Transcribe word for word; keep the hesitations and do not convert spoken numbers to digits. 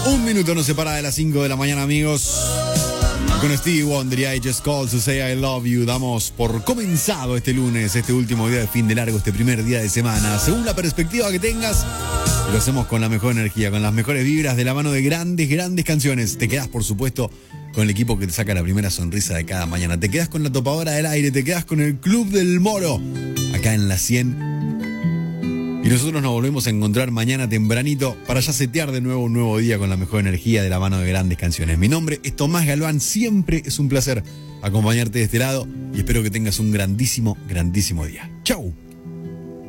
Un minuto nos separa de las cinco de la mañana, amigos. Con Stevie Wonder y I Just Called to Say I Love You damos por comenzado este lunes, este último día de fin de largo, este primer día de semana. Según la perspectiva que tengas, lo hacemos con la mejor energía, con las mejores vibras, de la mano de grandes, grandes canciones. Te quedas, por supuesto, con el equipo que te saca la primera sonrisa de cada mañana. Te quedas con la topadora del aire, te quedas con el Club del Moro, acá en la cien. Y nosotros nos volvemos a encontrar mañana tempranito para ya setear de nuevo un nuevo día con la mejor energía de la mano de grandes canciones. Mi nombre es Tomás Galván, siempre es un placer acompañarte de este lado y espero que tengas un grandísimo, grandísimo día. ¡Chau!